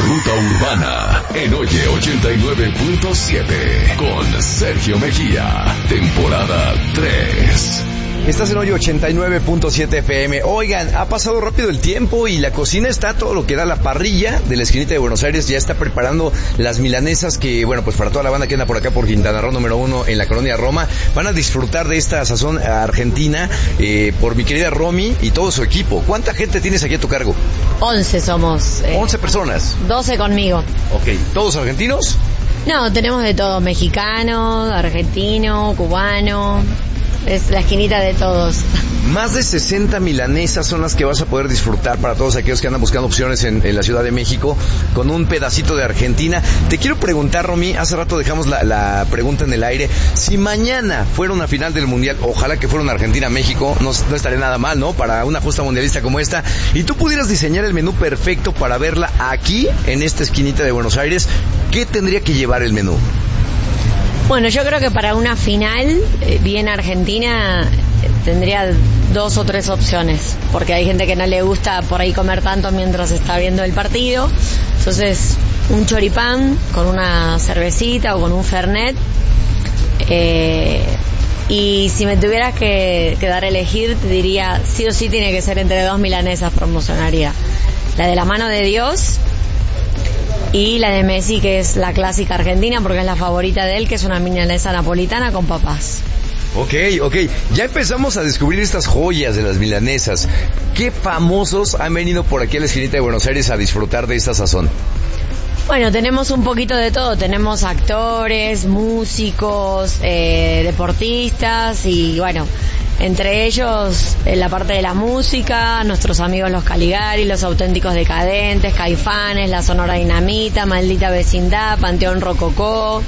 Ruta Urbana en Oye 89.7 con Sergio Mejía, temporada 3. Estás en Oye 89.7 FM. Oigan, ha pasado rápido el tiempo y la cocina está todo lo que da. La parrilla de la esquinita de Buenos Aires ya está preparando las milanesas que, bueno, pues para toda la banda que anda por acá por Quintana Roo número 1 en la colonia Roma, van a disfrutar de esta sazón argentina por mi querida Romy y todo su equipo. ¿Cuánta gente tienes aquí a tu cargo? 11 somos. 11 personas. 12 conmigo. Ok, ¿todos argentinos? No, tenemos de todo, mexicano, argentino, cubano. Es la esquinita de todos. Más de 60 milanesas son las que vas a poder disfrutar para todos aquellos que andan buscando opciones en la Ciudad de México, con un pedacito de Argentina. Te quiero preguntar, Romy, hace rato dejamos la pregunta en el aire. Si mañana fuera una final del Mundial, ojalá que fuera una Argentina-México, no estaría nada mal, ¿no? Para una justa mundialista como esta, y tú pudieras diseñar el menú perfecto para verla aquí, en esta esquinita de Buenos Aires, ¿qué tendría que llevar el menú? Bueno, yo creo que para una final, bien argentina, tendría 2 o 3 opciones, porque hay gente que no le gusta por ahí comer tanto mientras está viendo el partido. Entonces, un choripán con una cervecita o con un fernet. Y si me tuvieras que dar a elegir, te diría, sí o sí tiene que ser entre 2 milanesas, promocionaría. La de la mano de Dios y la de Messi, que es la clásica argentina, porque es la favorita de él, que es una milanesa napolitana con papas. Ok. Ya empezamos a descubrir estas joyas de las milanesas. ¿Qué famosos han venido por aquí a la esquinita de Buenos Aires a disfrutar de esta sazón? Bueno, tenemos un poquito de todo. Tenemos actores, músicos, deportistas y bueno, entre ellos en la parte de la música, nuestros amigos los Caligari, los Auténticos Decadentes, Caifanes, la Sonora Dinamita, Maldita Vecindad, Panteón Rococó.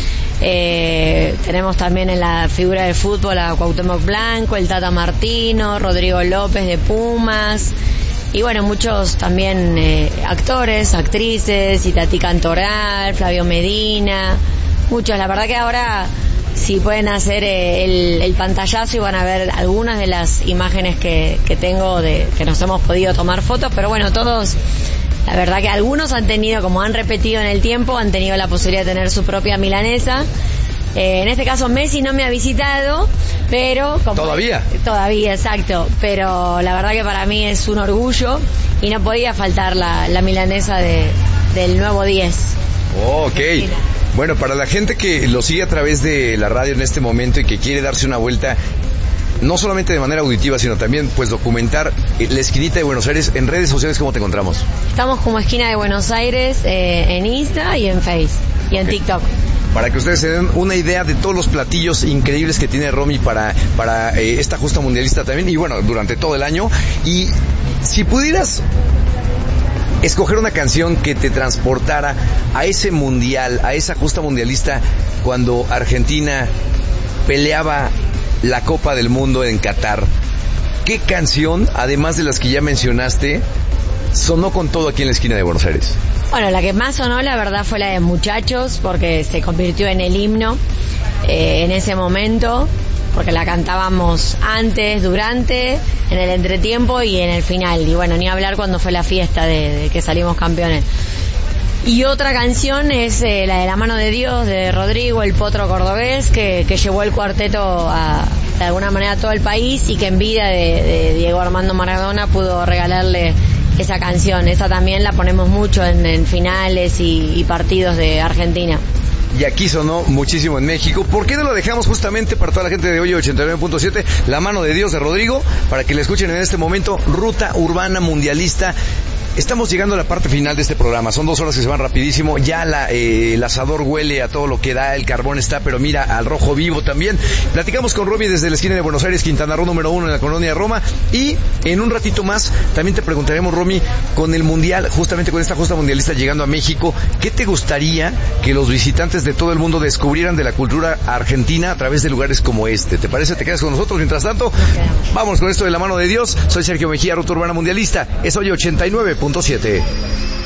Tenemos también en la figura del fútbol a Cuauhtémoc Blanco, el Tata Martino, Rodrigo López de Pumas. Y bueno, muchos también actores, actrices, Itatí Cantoral, Flavio Medina, muchos. La verdad que ahora, si pueden hacer el pantallazo y van a ver algunas de las imágenes que tengo que nos hemos podido tomar fotos, pero bueno, todos, la verdad que algunos han tenido, como han repetido en el tiempo, han tenido la posibilidad de tener su propia milanesa. En este caso Messi no me ha visitado, pero... ¿Todavía? Todavía, exacto. Pero la verdad que para mí es un orgullo y no podía faltar la milanesa del nuevo 10. Ok. Bueno, para la gente que lo sigue a través de la radio en este momento y que quiere darse una vuelta, no solamente de manera auditiva, sino también pues documentar la esquinita de Buenos Aires, en redes sociales, ¿cómo te encontramos? Estamos como Esquina de Buenos Aires en Insta y en Face y en TikTok. Para que ustedes se den una idea de todos los platillos increíbles que tiene Romy para esta justa mundialista también, y bueno, durante todo el año. Y si pudieras escoger una canción que te transportara a ese mundial, a esa justa mundialista, cuando Argentina peleaba la Copa del Mundo en Qatar, ¿qué canción, además de las que ya mencionaste, sonó con todo aquí en la esquina de Buenos Aires? Bueno, la que más sonó, la verdad, fue la de Muchachos, porque se convirtió en el himno en ese momento, porque la cantábamos antes, durante, en el entretiempo y en el final. Y bueno, ni hablar cuando fue la fiesta de que salimos campeones. Y otra canción es la de La Mano de Dios, de Rodrigo, el Potro Cordobés, que llevó el cuarteto de alguna manera a todo el país y que en vida de Diego Armando Maradona pudo regalarle esa canción. Esa también la ponemos mucho en finales y partidos de Argentina. Y aquí sonó muchísimo en México. ¿Por qué no lo dejamos justamente para toda la gente de Oye 89.7, La Mano de Dios de Rodrigo, para que le escuchen en este momento? Ruta Urbana Mundialista. Estamos llegando a la parte final de este programa. Son 2 horas que se van rapidísimo. Ya el asador huele a todo lo que da, el carbón está, pero mira, al rojo vivo también. Platicamos con Romy desde la esquina de Buenos Aires, Quintana Roo número 1 en la colonia Roma. Y en un ratito más también te preguntaremos, Romy, con el mundial, justamente con esta justa mundialista llegando a México, ¿qué te gustaría que los visitantes de todo el mundo descubrieran de la cultura argentina a través de lugares como este? ¿Te parece? ¿Te quedas con nosotros? Mientras tanto, vamos con esto de La Mano de Dios. Soy Sergio Mejía, Ruta Urbana Mundialista. Es Oye 89.7.